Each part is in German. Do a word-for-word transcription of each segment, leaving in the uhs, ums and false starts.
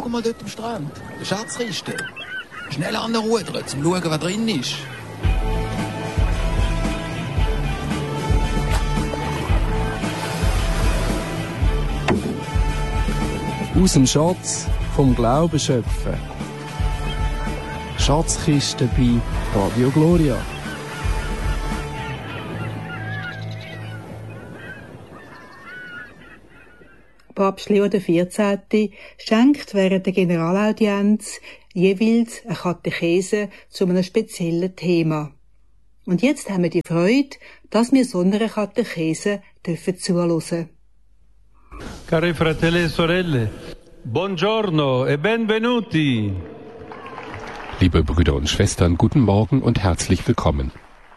mal dort am Strand. Der Schatzkiste. Schnell anrudern, um zu schauen, was drin ist. Aus dem Schatz vom Glauben schöpfen. Schatzkiste bei Radio Gloria. Papst Leo der vierzehnte schenkt während der Generalaudienz jeweils eine Katechese zu einem speziellen Thema. Und jetzt haben wir die Freude, dass wir so einer Katechese dürfen zuhören. Cari fratelli e sorelle, buongiorno e benvenuti. Liebe Brüder und Schwestern, guten Morgen und herzlich willkommen.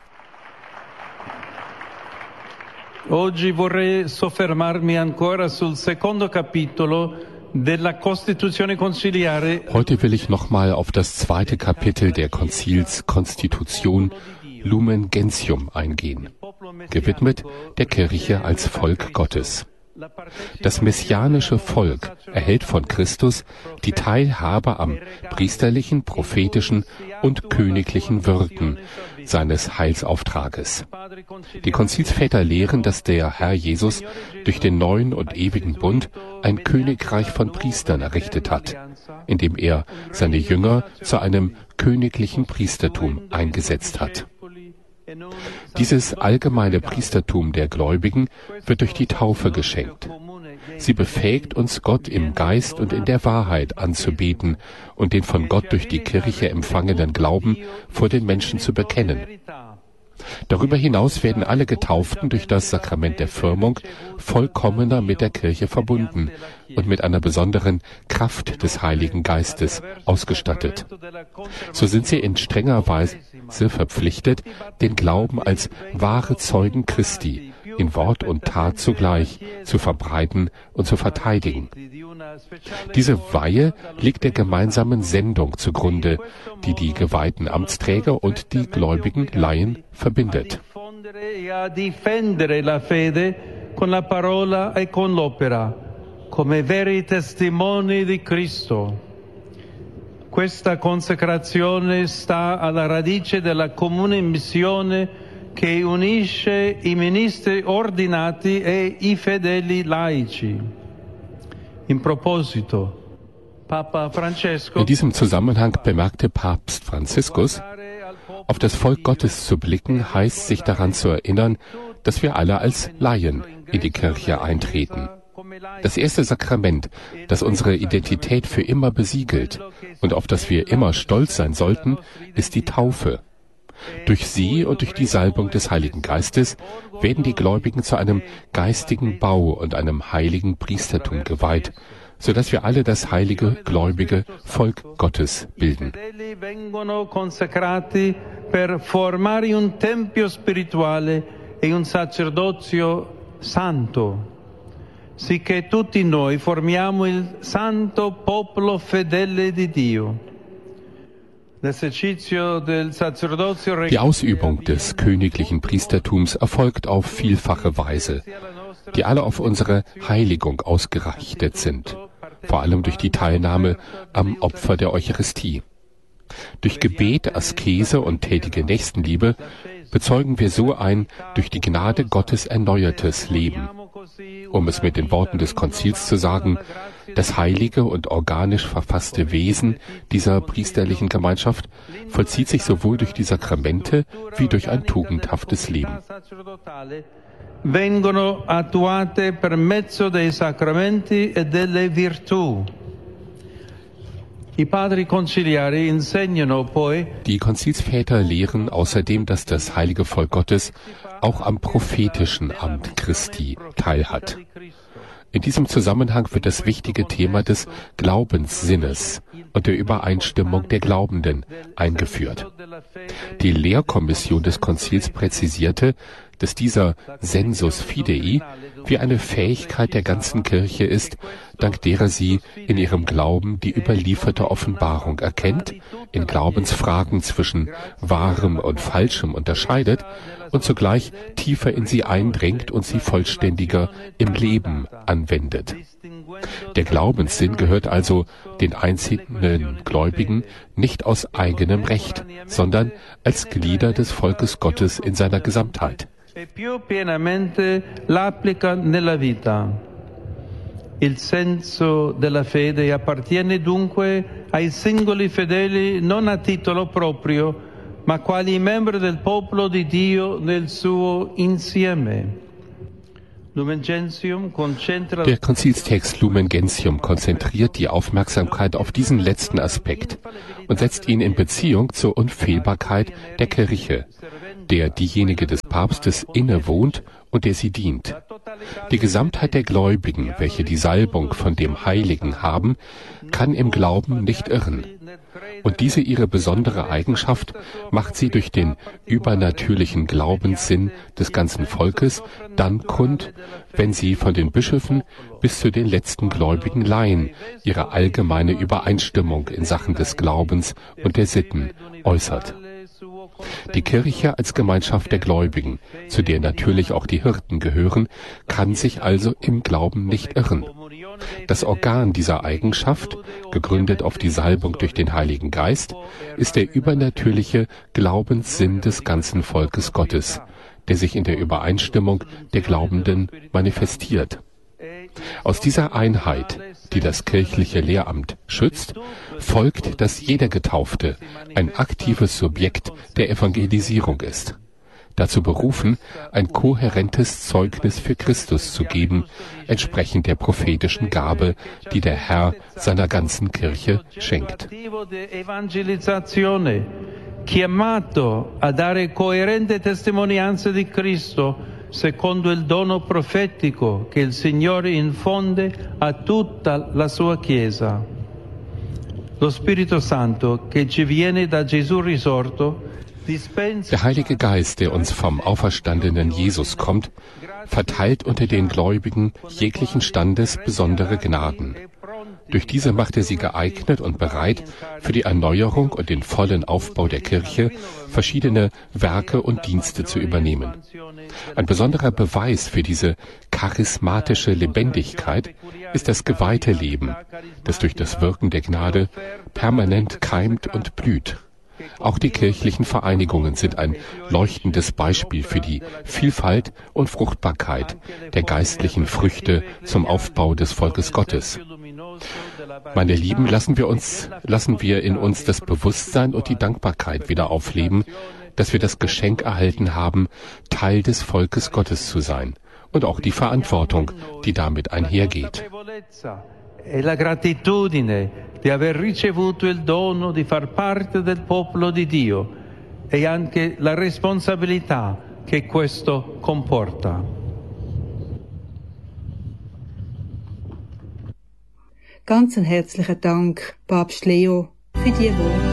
Oggi vorrei soffermarmi ancora sul secondo capitolo della Costituzione Conciliare. Heute will ich nochmal auf das zweite Kapitel der Konzilskonstitution Lumen Gentium eingehen, gewidmet der Kirche als Volk Gottes. Das messianische Volk erhält von Christus die Teilhabe am priesterlichen, prophetischen und königlichen Wirken seines Heilsauftrages. Die Konzilsväter lehren, dass der Herr Jesus durch den neuen und ewigen Bund ein Königreich von Priestern errichtet hat, indem er seine Jünger zu einem königlichen Priestertum eingesetzt hat. Dieses allgemeine Priestertum der Gläubigen wird durch die Taufe geschenkt. Sie befähigt uns, Gott im Geist und in der Wahrheit anzubeten und den von Gott durch die Kirche empfangenen Glauben vor den Menschen zu bekennen. Darüber hinaus werden alle Getauften durch das Sakrament der Firmung vollkommener mit der Kirche verbunden und mit einer besonderen Kraft des Heiligen Geistes ausgestattet. So sind sie in strenger Weise verpflichtet, den Glauben als wahre Zeugen Christi in Wort und Tat zugleich zu verbreiten und zu verteidigen. Diese Weihe liegt der gemeinsamen Sendung zugrunde, die die geweihten Amtsträger und die gläubigen Laien verbindet. Questa consacrazione sta alla radice della comune missione che unisce i ministri ordinati e i fedeli laici. In proposito, Papa Francesco In diesem Zusammenhang bemerkte Papst Franziskus, auf das Volk Gottes zu blicken, heißt sich daran zu erinnern, dass wir alle als Laien in die Kirche eintreten. Das erste Sakrament, das unsere Identität für immer besiegelt und auf das wir immer stolz sein sollten, ist die Taufe. Durch sie und durch die Salbung des Heiligen Geistes werden die Gläubigen zu einem geistigen Bau und einem heiligen Priestertum geweiht, so dass wir alle das heilige, gläubige Volk Gottes bilden. Per formare un tempio spirituale e un sacerdozio santo, sicché tutti noi formiamo il santo popolo fedele di Dio. Die Ausübung des königlichen Priestertums erfolgt auf vielfache Weise, die alle auf unsere Heiligung ausgerichtet sind, vor allem durch die Teilnahme am Opfer der Eucharistie. Durch Gebet, Askese und tätige Nächstenliebe bezeugen wir so ein durch die Gnade Gottes erneuertes Leben. Um es mit den Worten des Konzils zu sagen, das heilige und organisch verfasste Wesen dieser priesterlichen Gemeinschaft vollzieht sich sowohl durch die Sakramente wie durch ein tugendhaftes Leben. Vengono attuate per mezzo dei sacramenti e delle virtù. Die Konzilsväter lehren außerdem, dass das heilige Volk Gottes auch am prophetischen Amt Christi teilhat. In diesem Zusammenhang wird das wichtige Thema des Glaubenssinnes und der Übereinstimmung der Glaubenden eingeführt. Die Lehrkommission des Konzils präzisierte, dass dieser Sensus Fidei wie eine Fähigkeit der ganzen Kirche ist, dank derer sie in ihrem Glauben die überlieferte Offenbarung erkennt, in Glaubensfragen zwischen Wahrem und Falschem unterscheidet und zugleich tiefer in sie eindringt und sie vollständiger im Leben anwendet. Der Glaubenssinn gehört also den einzelnen Gläubigen nicht aus eigenem Recht, sondern als Glieder des Volkes Gottes in seiner Gesamtheit. Il senso della fede appartiene dunque ai singoli fedeli non a titolo proprio, ma quali membri del popolo di Dio nel suo insieme. Der Konzilstext Lumen Gentium konzentriert die Aufmerksamkeit auf diesen letzten Aspekt und setzt ihn in Beziehung zur Unfehlbarkeit der Kirche, der diejenige des Papstes innewohnt und der sie dient. Die Gesamtheit der Gläubigen, welche die Salbung von dem Heiligen haben, kann im Glauben nicht irren. Und diese ihre besondere Eigenschaft macht sie durch den übernatürlichen Glaubenssinn des ganzen Volkes dann kund, wenn sie von den Bischöfen bis zu den letzten gläubigen Laien ihre allgemeine Übereinstimmung in Sachen des Glaubens und der Sitten äußert. Die Kirche als Gemeinschaft der Gläubigen, zu der natürlich auch die Hirten gehören, kann sich also im Glauben nicht irren. Das Organ dieser Eigenschaft, gegründet auf die Salbung durch den Heiligen Geist, ist der übernatürliche Glaubenssinn des ganzen Volkes Gottes, der sich in der Übereinstimmung der Glaubenden manifestiert. Aus dieser Einheit, die das kirchliche Lehramt schützt, folgt, dass jeder Getaufte ein aktives Subjekt der Evangelisierung ist, dazu berufen, ein kohärentes Zeugnis für Christus zu geben, entsprechend der prophetischen Gabe, die der Herr seiner ganzen Kirche schenkt. Chiamato a dare coerente testimonianza di Cristo secondo il dono profetico che il Signore infonde a tutta la sua Chiesa. Lo Spirito Santo che ci viene da Gesù risorto dispensa. Der Heilige Geist, der uns vom auferstandenen Jesus kommt, verteilt unter den Gläubigen jeglichen Standes besondere Gnaden. Durch diese macht er sie geeignet und bereit, für die Erneuerung und den vollen Aufbau der Kirche verschiedene Werke und Dienste zu übernehmen. Ein besonderer Beweis für diese charismatische Lebendigkeit ist das geweihte Leben, das durch das Wirken der Gnade permanent keimt und blüht. Auch die kirchlichen Vereinigungen sind ein leuchtendes Beispiel für die Vielfalt und Fruchtbarkeit der geistlichen Früchte zum Aufbau des Volkes Gottes. Meine Lieben, lassen wir uns, lassen wir in uns das Bewusstsein und die Dankbarkeit wieder aufleben, dass wir das Geschenk erhalten haben, Teil des Volkes Gottes zu sein und auch die Verantwortung, die damit einhergeht. E la gratitudine di aver ricevuto il dono di far parte del popolo di Dio e anche la responsabilità che questo comporta. Ganz einen herzlichen Dank, Papst Leo, für die Worte.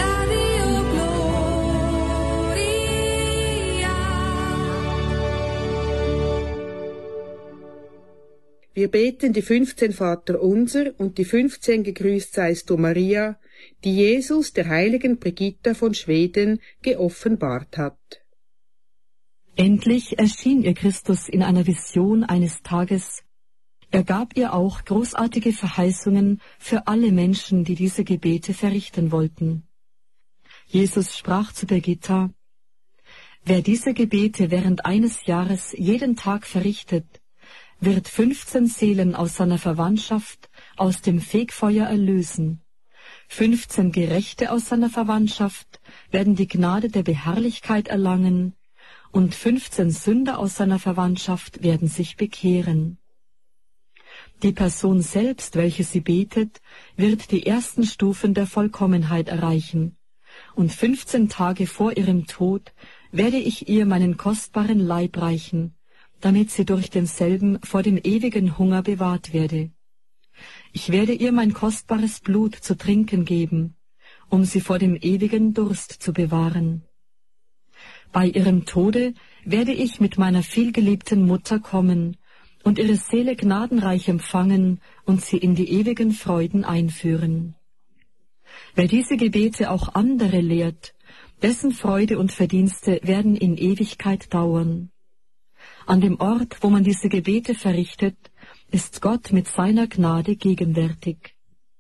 Wir beten die fünfzehn Vaterunser und die fünfzehn Gegrüßt seist du Maria, die Jesus der heiligen Brigitta von Schweden geoffenbart hat. Endlich erschien ihr Christus in einer Vision eines Tages. Er gab ihr auch großartige Verheißungen für alle Menschen, die diese Gebete verrichten wollten. Jesus sprach zu Brigitta: Wer diese Gebete während eines Jahres jeden Tag verrichtet, wird fünfzehn Seelen aus seiner Verwandtschaft aus dem Fegfeuer erlösen. Fünfzehn Gerechte aus seiner Verwandtschaft werden die Gnade der Beherrlichkeit erlangen, und fünfzehn Sünder aus seiner Verwandtschaft werden sich bekehren. Die Person selbst, welche sie betet, wird die ersten Stufen der Vollkommenheit erreichen, und fünfzehn Tage vor ihrem Tod werde ich ihr meinen kostbaren Leib reichen, damit sie durch denselben vor dem ewigen Hunger bewahrt werde. Ich werde ihr mein kostbares Blut zu trinken geben, um sie vor dem ewigen Durst zu bewahren. Bei ihrem Tode werde ich mit meiner vielgeliebten Mutter kommen, und ihre Seele gnadenreich empfangen und sie in die ewigen Freuden einführen. Wer diese Gebete auch andere lehrt, dessen Freude und Verdienste werden in Ewigkeit dauern. An dem Ort, wo man diese Gebete verrichtet, ist Gott mit seiner Gnade gegenwärtig.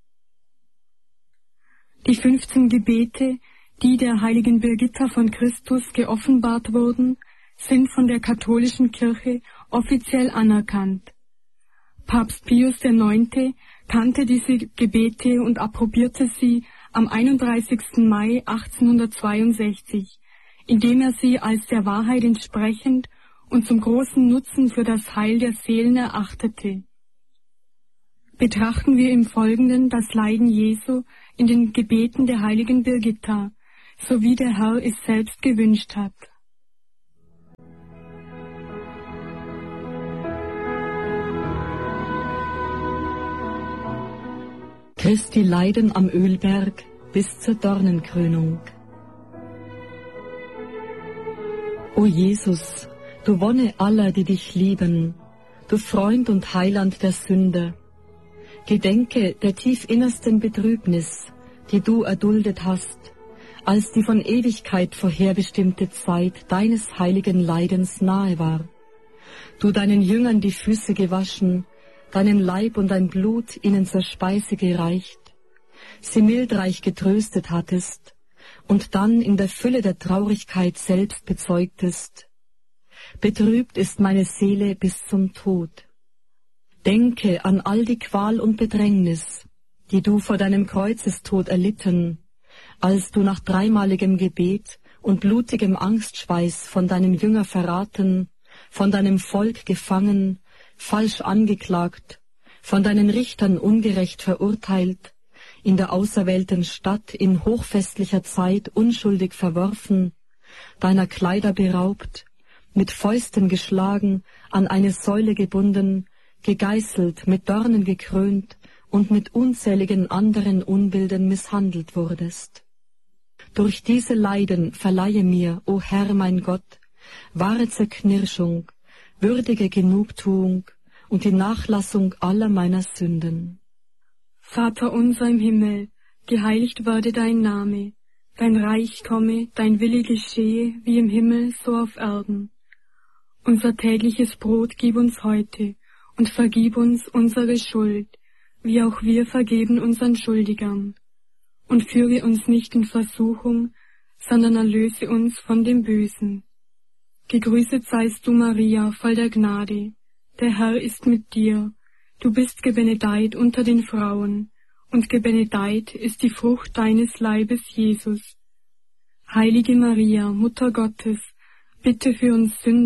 Die fünfzehn Gebete, die der heiligen Birgitta von Christus geoffenbart wurden, sind von der katholischen Kirche offiziell anerkannt. Papst Pius der Neunte kannte diese Gebete und approbierte sie am einunddreißigsten Mai achtzehnhundertzweiundsechzig, indem er sie als der Wahrheit entsprechend und zum großen Nutzen für das Heil der Seelen erachtete. Betrachten wir im Folgenden das Leiden Jesu in den Gebeten der heiligen Birgitta, so wie der Herr es selbst gewünscht hat. Christi Leiden am Ölberg bis zur Dornenkrönung. O Jesus, du Wonne aller, die dich lieben, du Freund und Heiland der Sünder, gedenke der tief innersten Betrübnis, die du erduldet hast, als die von Ewigkeit vorherbestimmte Zeit deines heiligen Leidens nahe war. Du deinen Jüngern die Füße gewaschen, deinen Leib und dein Blut ihnen zur Speise gereicht, sie mildreich getröstet hattest und dann in der Fülle der Traurigkeit selbst bezeugtest. Betrübt ist meine Seele bis zum Tod. Denke an all die Qual und Bedrängnis, die du vor deinem Kreuzestod erlitten, als du nach dreimaligem Gebet und blutigem Angstschweiß von deinem Jünger verraten, von deinem Volk gefangen, falsch angeklagt, von deinen Richtern ungerecht verurteilt, in der auserwählten Stadt in hochfestlicher Zeit unschuldig verworfen, deiner Kleider beraubt, mit Fäusten geschlagen, an eine Säule gebunden, gegeißelt, mit Dornen gekrönt und mit unzähligen anderen Unbilden misshandelt wurdest. Durch diese Leiden verleihe mir, o Herr mein Gott, wahre Zerknirschung, würdige Genugtuung und die Nachlassung aller meiner Sünden. Vater unser im Himmel, geheiligt werde dein Name, dein Reich komme, dein Wille geschehe, wie im Himmel, so auf Erden. Unser tägliches Brot gib uns heute und vergib uns unsere Schuld, wie auch wir vergeben unseren Schuldigern. Und führe uns nicht in Versuchung, sondern erlöse uns von dem Bösen. Gegrüßet seist du, Maria, voll der Gnade. Der Herr ist mit dir. Du bist gebenedeit unter den Frauen, und gebenedeit ist die Frucht deines Leibes, Jesus. Heilige Maria, Mutter Gottes, bitte für uns Sünder,